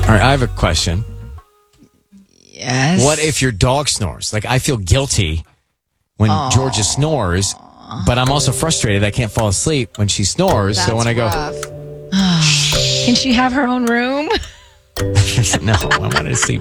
All right, I have a question. Yes. What if your dog snores? Like, I feel guilty when Georgia snores, but I'm also frustrated I can't fall asleep when she snores. That's so when I go, rough. Can she have her own room? no, I want to sleep